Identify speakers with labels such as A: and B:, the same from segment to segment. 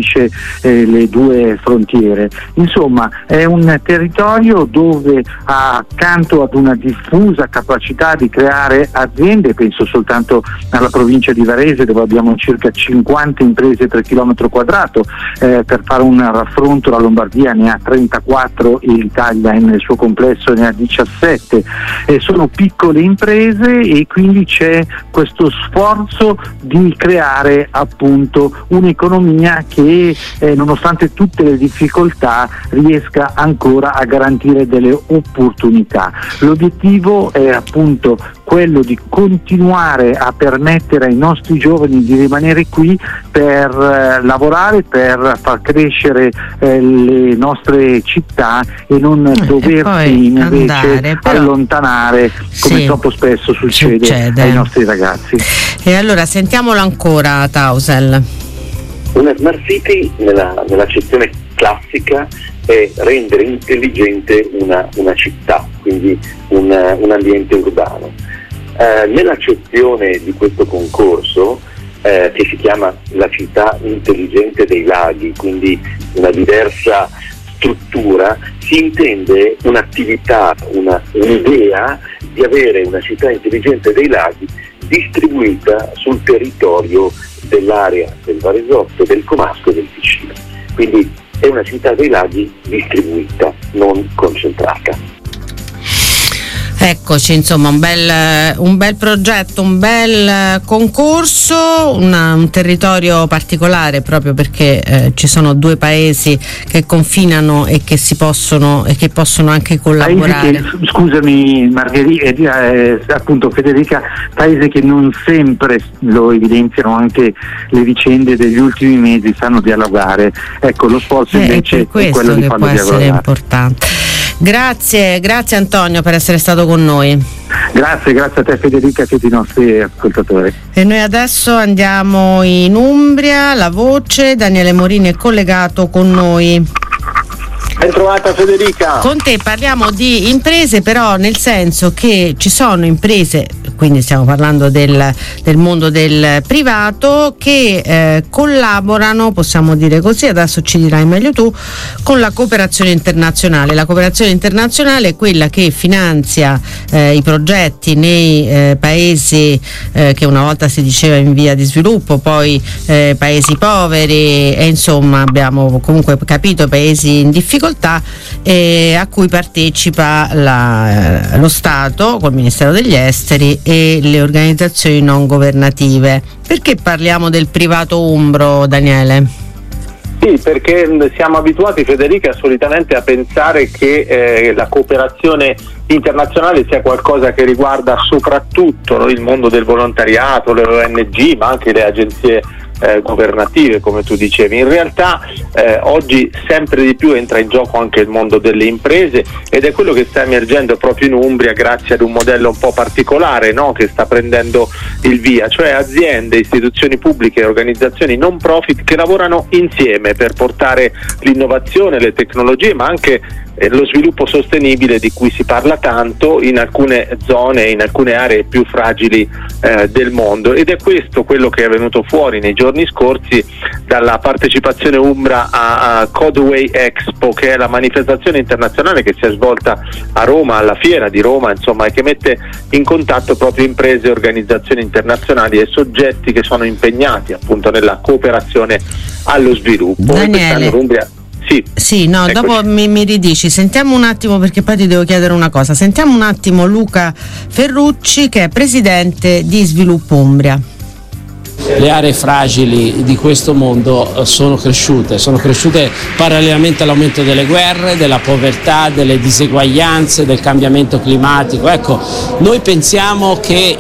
A: unisce le due frontiere. Insomma, è un territorio dove, accanto ad una diffusa capacità di creare aziende, penso soltanto alla provincia di Varese, dove abbiamo circa 50 imprese per chilometro quadrato, per fare un raffronto la Lombardia ne ha 34 e l'Italia nel suo complesso ne ha 17, sono piccole imprese e quindi c'è questo sforzo di creare appunto un'economia che nonostante tutte le difficoltà riesca ancora a garantire delle opportunità. L'obiettivo è appunto quello di continuare a permettere ai nostri giovani di rimanere qui per lavorare, per far crescere le nostre città e non doversi invece allontanare come troppo spesso succede ai nostri ragazzi.
B: E allora sentiamolo ancora, Tausel.
C: Una smart city nell'accezione classica è rendere intelligente una città, quindi un ambiente urbano. Nell'accezione di questo concorso, che si chiama la città intelligente dei laghi, quindi una diversa struttura, si intende un'attività, un'idea di avere una città intelligente dei laghi distribuita sul territorio dell'area del Varesotto, del Comasco e del Ticino. Quindi è una città dei laghi distribuita, non concentrata.
B: Eccoci, insomma, un bel progetto, un bel concorso, un territorio particolare proprio perché ci sono due paesi che confinano e che possono anche collaborare.
A: Scusami Margherita, appunto Federica, paesi che non sempre, lo evidenziano anche le vicende degli ultimi mesi, sanno dialogare. Ecco, lo sforzo invece è quello di farlo dialogare. Questo che può essere importante.
B: Grazie Antonio per essere stato con noi.
A: Grazie a te Federica e a tutti i nostri ascoltatori.
B: E noi adesso andiamo in Umbria, La Voce, Daniele Morini è collegato con noi.
D: Ben trovata Federica.
B: Con te parliamo di imprese, però nel senso che ci sono imprese, quindi stiamo parlando del mondo del privato, che collaborano, possiamo dire così, adesso ci dirai meglio tu, con la cooperazione internazionale. La cooperazione internazionale è quella che finanzia i progetti nei paesi che una volta si diceva in via di sviluppo, poi paesi poveri e insomma abbiamo comunque capito paesi in difficoltà, a cui partecipa lo Stato col Ministero degli Esteri e le organizzazioni non governative. Perché parliamo del privato umbro, Daniele?
D: Sì, perché siamo abituati, Federica, solitamente a pensare che la cooperazione internazionale sia qualcosa che riguarda soprattutto il mondo del volontariato, le ONG, ma anche le agenzie governative, come tu dicevi. In realtà oggi sempre di più entra in gioco anche il mondo delle imprese ed è quello che sta emergendo proprio in Umbria grazie ad un modello un po' particolare, no? Che sta prendendo il via, cioè aziende, istituzioni pubbliche e organizzazioni non profit che lavorano insieme per portare l'innovazione, le tecnologie, ma anche lo sviluppo sostenibile di cui si parla tanto in alcune zone, in alcune aree più fragili del mondo, ed è questo quello che è venuto fuori nei giorni scorsi dalla partecipazione umbra a Codeway Expo, che è la manifestazione internazionale che si è svolta a Roma, alla Fiera di Roma, insomma, e che mette in contatto proprio imprese, organizzazioni internazionali e soggetti che sono impegnati appunto nella cooperazione allo sviluppo.
B: Daniele, Sì, no, eccoci. Dopo mi ridici, sentiamo un attimo, perché poi ti devo chiedere una cosa. Sentiamo un attimo Luca Ferrucci, che è presidente di Sviluppo Umbria.
E: Le aree fragili di questo mondo sono cresciute parallelamente all'aumento delle guerre, della povertà, delle diseguaglianze, del cambiamento climatico. Ecco, noi pensiamo che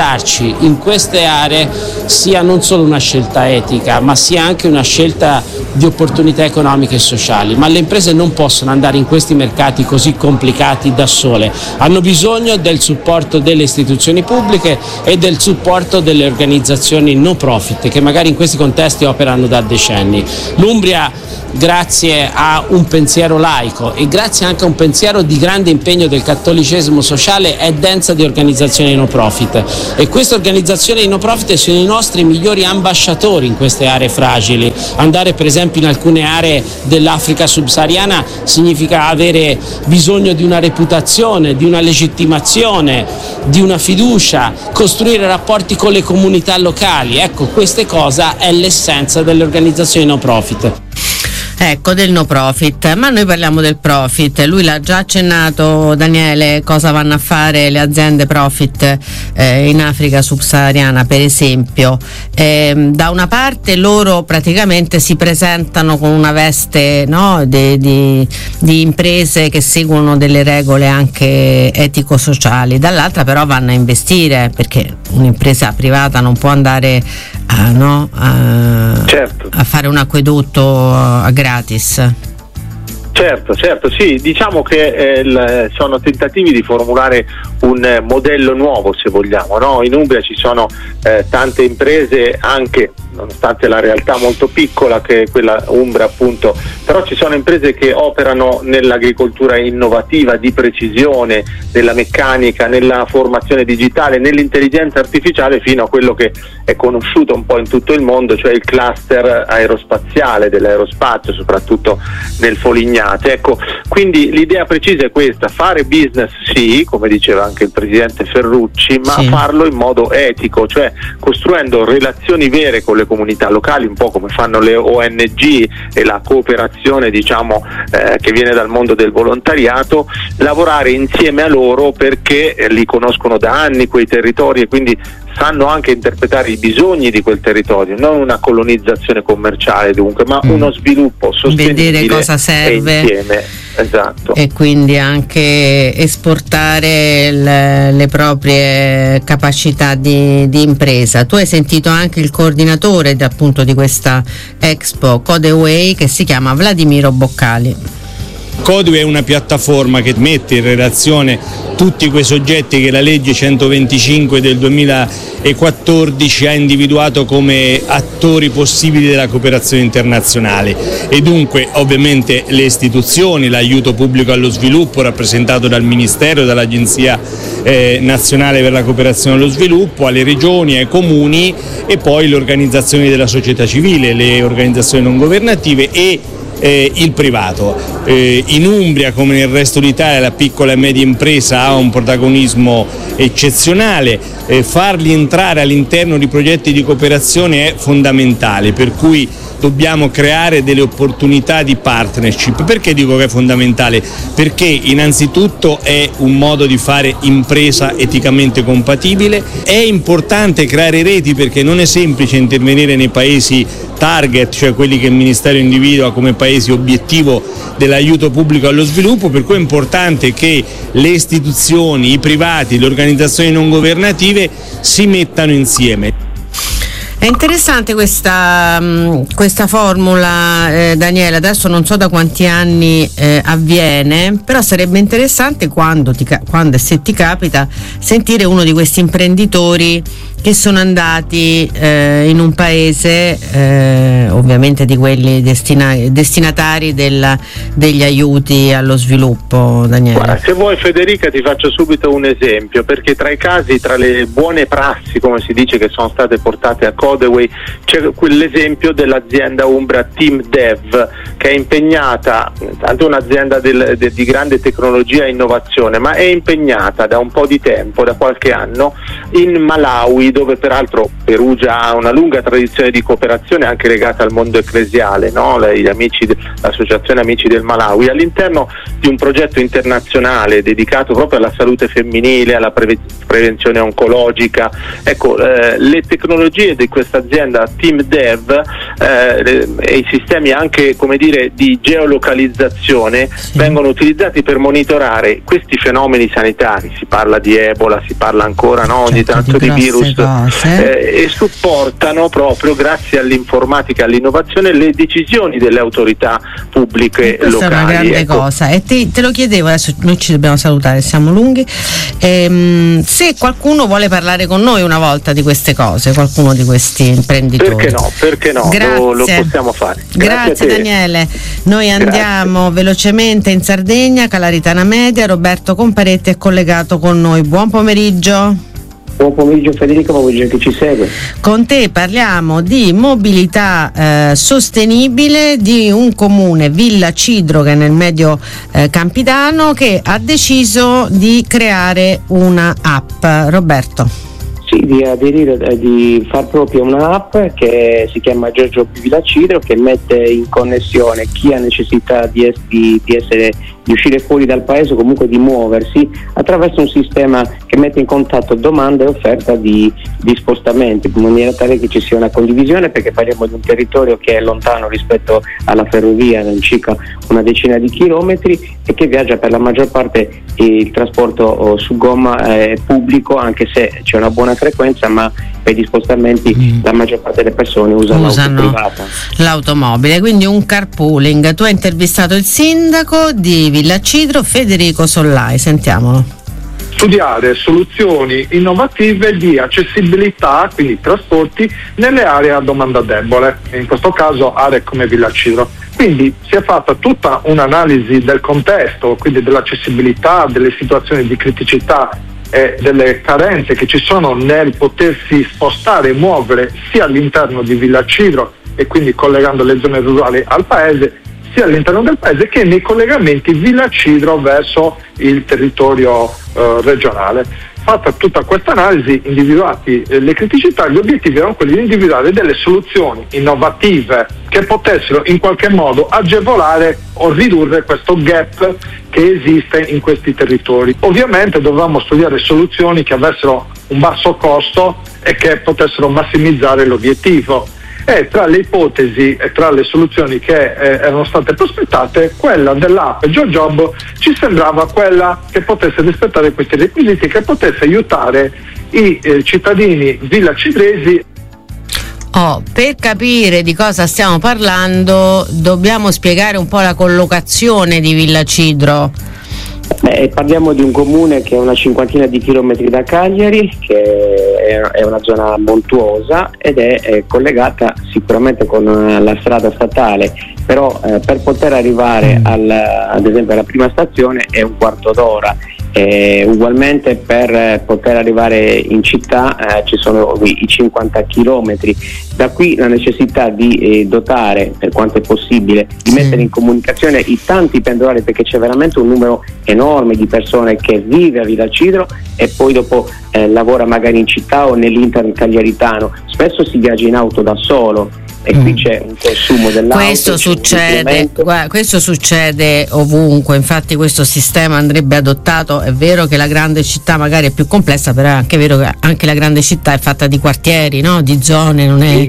E: internazionalizzarci in queste aree sia non solo una scelta etica, ma sia anche una scelta di opportunità economiche e sociali, ma le imprese non possono andare in questi mercati così complicati da sole, hanno bisogno del supporto delle istituzioni pubbliche e del supporto delle organizzazioni no profit che magari in questi contesti operano da decenni. L'Umbria, grazie a un pensiero laico e grazie anche a un pensiero di grande impegno del cattolicesimo sociale, è densa di organizzazioni no profit, e queste organizzazioni no profit sono i nostri migliori ambasciatori in queste aree fragili. Andare per esempio in alcune aree dell'Africa subsahariana significa avere bisogno di una reputazione, di una legittimazione, di una fiducia, costruire rapporti con le comunità locali. Ecco, queste cose è l'essenza delle organizzazioni no profit.
B: Ecco, del no profit, ma noi parliamo del profit. Lui l'ha già accennato, Daniele, cosa vanno a fare le aziende profit in Africa subsahariana, per esempio. Da una parte loro praticamente si presentano con una veste, no, di imprese che seguono delle regole anche etico-sociali, dall'altra però vanno a investire, perché un'impresa privata non può andare
D: certo,
B: a fare un acquedotto a gratis.
D: Certo, sì, diciamo che sono tentativi di formulare un modello nuovo, se vogliamo, no? In Umbria ci sono tante imprese, anche nonostante la realtà molto piccola che è quella umbra appunto, però ci sono imprese che operano nell'agricoltura innovativa, di precisione, nella meccanica, nella formazione digitale, nell'intelligenza artificiale, fino a quello che è conosciuto un po' in tutto il mondo, cioè il cluster aerospaziale, dell'aerospazio, soprattutto nel Folignate. Ecco, quindi l'idea precisa è questa: fare business sì, come diceva anche il presidente Ferrucci, ma
B: sì,
D: farlo in modo etico, cioè costruendo relazioni vere con le comunità locali, un po' come fanno le ONG e la cooperazione, diciamo, che viene dal mondo del volontariato, lavorare insieme a loro perché li conoscono da anni quei territori e quindi sanno anche interpretare i bisogni di quel territorio, non una colonizzazione commerciale dunque, ma uno sviluppo sostenibile,
B: vedere cosa serve
D: insieme. Esatto.
B: E quindi anche esportare le proprie capacità di impresa. Tu hai sentito anche il coordinatore appunto di questa Expo Codeway, che si chiama Vladimiro Boccali.
F: Codeway è una piattaforma che mette in relazione tutti quei soggetti che la legge 125 del 2014 ha individuato come attori possibili della cooperazione internazionale, e dunque ovviamente le istituzioni, l'aiuto pubblico allo sviluppo rappresentato dal Ministero e dall'Agenzia Nazionale per la Cooperazione allo Sviluppo, alle regioni, ai comuni, e poi le organizzazioni della società civile, le organizzazioni non governative e il privato. In Umbria, come nel resto d'Italia, la piccola e media impresa ha un protagonismo eccezionale, farli entrare all'interno di progetti di cooperazione è fondamentale, per cui dobbiamo creare delle opportunità di partnership. Perché dico che è fondamentale? Perché innanzitutto è un modo di fare impresa eticamente compatibile, è importante creare reti perché non è semplice intervenire nei paesi target, cioè quelli che il Ministero individua come paesi obiettivo dell'aiuto pubblico allo sviluppo, per cui è importante che le istituzioni, i privati, le organizzazioni non governative si mettano insieme.
B: È interessante questa formula, Daniele. Adesso non so da quanti anni avviene, però sarebbe interessante quando e se ti capita sentire uno di questi imprenditori che sono andati in un paese, ovviamente di quelli destinatari degli aiuti allo sviluppo, Daniele.
D: Guarda, se vuoi Federica ti faccio subito un esempio, perché tra i casi, tra le buone prassi, come si dice, che sono state portate a Codeway, c'è quell'esempio dell'azienda umbra Team Dev, che è impegnata, tanto un'azienda di grande tecnologia e innovazione, ma è impegnata da un po' di tempo, da qualche anno, in Malawi, dove peraltro Perugia ha una lunga tradizione di cooperazione anche legata al mondo ecclesiale, no? L'associazione Amici del Malawi, all'interno di un progetto internazionale dedicato proprio alla salute femminile, alla prevenzione oncologica. Ecco, le tecnologie di questa azienda Team Dev e i sistemi anche, come dire, dire di geolocalizzazione vengono utilizzati per monitorare questi fenomeni sanitari. Si parla di Ebola, si parla ancora ogni tanto di virus, e supportano proprio, grazie all'informatica e all'innovazione, le decisioni delle autorità pubbliche locali.
B: Questa è una grande cosa, e te lo chiedevo, adesso noi ci dobbiamo salutare, siamo lunghi, se qualcuno vuole parlare con noi una volta di queste cose, qualcuno di questi imprenditori.
D: Perché no? Lo possiamo fare.
B: Grazie Daniele. Noi andiamo velocemente in Sardegna, Calaritana Media. Roberto Comparetti è collegato con noi. Buon pomeriggio.
G: Buon pomeriggio Federico, buon pomeriggio a chi ci segue.
B: Con te parliamo di mobilità sostenibile di un comune, Villa Cidro, che è nel medio campidano, che ha deciso di creare una app. Roberto.
G: Sì, di aderire, di far proprio una app che si chiama Giorgio Villa Cidro, che mette in connessione chi ha necessità di uscire fuori dal paese o comunque di muoversi attraverso un sistema che mette in contatto domanda e offerta di spostamenti, in maniera tale che ci sia una condivisione, perché parliamo di un territorio che è lontano rispetto alla ferrovia, circa una decina di chilometri, e che viaggia per la maggior parte il trasporto su gomma pubblico, anche se c'è una buona frequenza, ma per gli spostamenti la maggior parte delle persone usano l'auto privata,
B: l'automobile, quindi un carpooling. Tu hai intervistato il sindaco di Villa Cidro, Federico Sollai, sentiamolo.
H: Studiare soluzioni innovative di accessibilità, quindi trasporti, nelle aree a domanda debole, in questo caso aree come Villa Cidro. Quindi si è fatta tutta un'analisi del contesto, quindi dell'accessibilità, delle situazioni di criticità e delle carenze che ci sono nel potersi spostare e muovere sia all'interno di Villa Cidro, e quindi collegando le zone rurali al paese, sia all'interno del paese che nei collegamenti Villa Cidro verso il territorio regionale. Fatta tutta questa analisi, individuati le criticità, gli obiettivi erano quelli di individuare delle soluzioni innovative che potessero in qualche modo agevolare o ridurre questo gap che esiste in questi territori. Ovviamente dovevamo studiare soluzioni che avessero un basso costo e che potessero massimizzare l'obiettivo. E tra le ipotesi e tra le soluzioni che erano state prospettate, quella dell'app GeoJob ci sembrava quella che potesse rispettare questi requisiti, che potesse aiutare i cittadini villacidresi.
B: Per capire di cosa stiamo parlando dobbiamo spiegare un po' la collocazione di Villa Cidro.
G: Parliamo di un comune che è una cinquantina di chilometri da Cagliari, che è una zona montuosa ed è collegata sicuramente con la strada statale, però per poter arrivare ad esempio alla prima stazione è un quarto d'ora. Ugualmente per poter arrivare in città ci sono i 50 chilometri. Da qui la necessità di dotare, per quanto è possibile, di mettere in comunicazione i tanti pendolari, perché c'è veramente un numero enorme di persone che vive a Villa Cidro e poi dopo lavora magari in città o nell'interno cagliaritano. Spesso si viaggia in auto da solo e qui c'è un consumo dell'auto.
B: Questo succede ovunque, infatti questo sistema andrebbe adottato. È vero che la grande città magari è più complessa, però è anche vero che anche la grande città è fatta di quartieri, no? Di zone, non è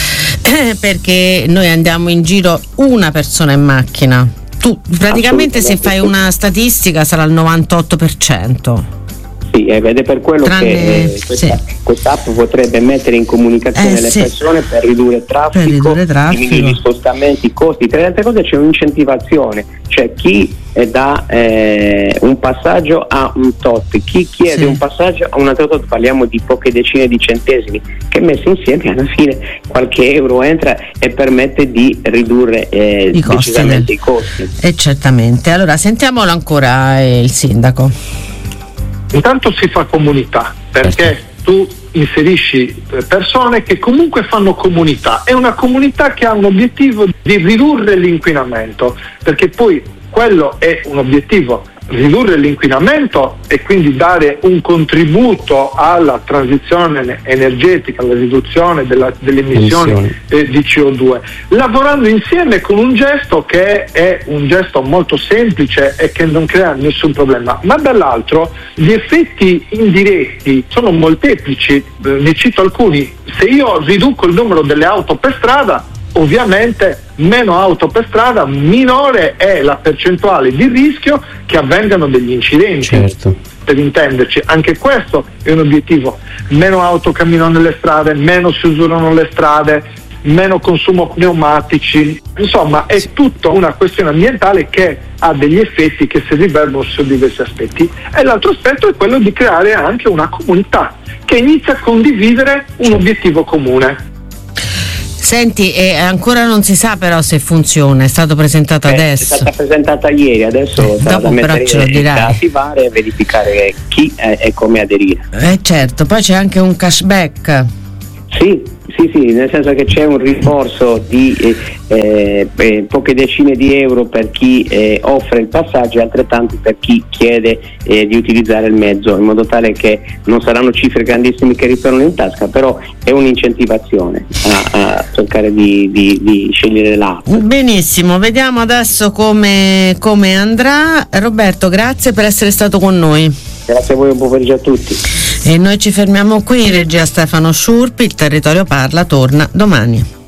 B: perché noi andiamo in giro una persona in macchina. Tu praticamente, se fai una statistica, sarà il 98%.
G: Sì, ed è per quello che questa app potrebbe mettere in comunicazione le persone per ridurre traffico, diminuire gli spostamenti, i costi. Tra le altre cose c'è un'incentivazione, cioè chi dà un passaggio a un tot, chi chiede un passaggio a un altro tot, parliamo di poche decine di centesimi che messi insieme alla fine qualche euro entra e permette di ridurre decisamente i costi.
B: Certamente. Allora sentiamolo ancora il sindaco.
H: Intanto si fa comunità, perché tu inserisci persone che comunque fanno comunità. È una comunità che ha un obiettivo di ridurre l'inquinamento, perché poi quello è un obiettivo, ridurre l'inquinamento e quindi dare un contributo alla transizione energetica, alla riduzione delle emissioni di CO2, lavorando insieme con un gesto che è un gesto molto semplice e che non crea nessun problema, ma dall'altro gli effetti indiretti sono molteplici. Ne cito alcuni: se io riduco il numero delle auto per strada, ovviamente meno auto per strada, minore è la percentuale di rischio che avvengano degli incidenti.
I: Certo.
H: Per intenderci, anche questo è un obiettivo: meno auto camminano nelle strade, meno si usurano le strade, meno consumo pneumatici, insomma è tutta una questione ambientale che ha degli effetti che si riverberano su diversi aspetti. E l'altro aspetto è quello di creare anche una comunità che inizia a condividere un obiettivo comune.
B: Senti, ancora non si sa però se funziona, è stato presentato adesso.
G: È stata presentata ieri, adesso sarà da mettere da attivare e verificare chi e come aderire.
B: Certo, poi c'è anche un cashback.
G: Sì, nel senso che c'è un rimborso di poche decine di euro per chi offre il passaggio e altrettanto per chi chiede di utilizzare il mezzo, in modo tale che non saranno cifre grandissime che ritornano in tasca, però è un'incentivazione a cercare di scegliere l'app.
B: Benissimo, vediamo adesso come andrà. Roberto, grazie per essere stato con noi.
G: Grazie a voi, un buon pomeriggio a tutti.
B: E noi ci fermiamo qui, in regia Stefano Sciurpi, il Territorio Parla torna domani.